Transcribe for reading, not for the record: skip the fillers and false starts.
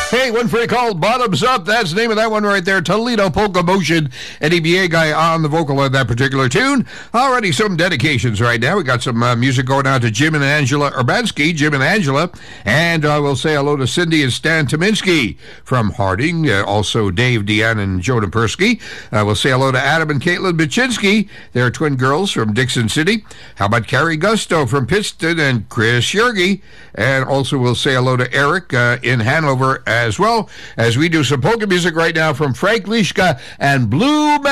Hey, one for you called Bottoms Up. That's the name of that one right there. Toledo Polka Motion. Eddie B.A. guy on the vocal on that particular tune. Already some dedications right now. We got some music going out to Jim and Angela Urbanski, Jim and Angela. And I will say hello to Cindy and Stan Tominski from Harding. Also Dave, Deanne, and Jonah Persky. We'll say hello to Adam and Caitlin Baczynski. They're twin girls from Dixon City. How about Carrie Gusto from Pittston and Chris Yergi? And also we'll say hello to Eric in Hanover as well, as we do some polka music right now from Frank Lischka and Blue